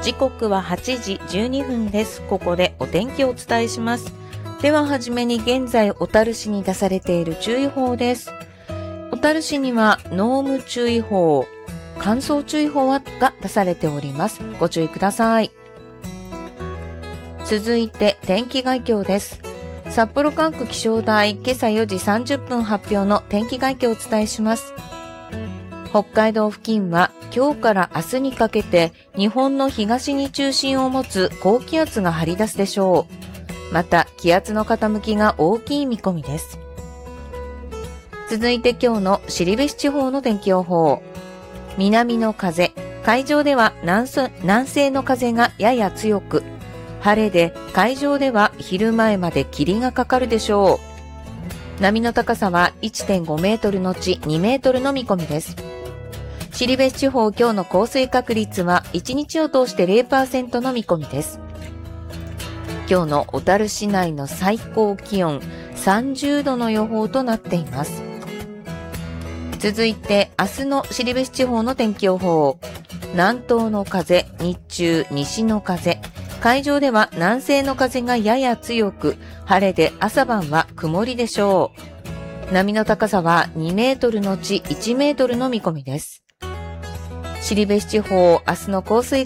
時刻は8時12分です。ここでお天気をお伝えします。でははじめに現在小樽市に出されている注意報です。小樽市には濃霧注意報、乾燥注意報が出されております。ご注意ください。続いて天気概況です。札幌管区気象台今朝4時30分発表の天気概況をお伝えします。北海道付近は今日から明日にかけて日本の東に中心を持つ高気圧が張り出すでしょう。また気圧の傾きが大きい見込みです。続いて今日の後志地方の天気予報。南の風、海上では南西の風がやや強く、晴れで海上では昼前まで霧がかかるでしょう。波の高さは 1.5 メートルのち2メートルの見込みです。後志地方今日の降水確率は1日を通して 0% の見込みです。今日の小樽市内の最高気温30度の予報となっています。続いて明日の後志地方の天気予報。南東の風、日中西の風、海上では南西の風がやや強く、晴れで朝晩は曇りでしょう。波の高さは2メートルのち1メートルの見込みです。後志地方明日の降水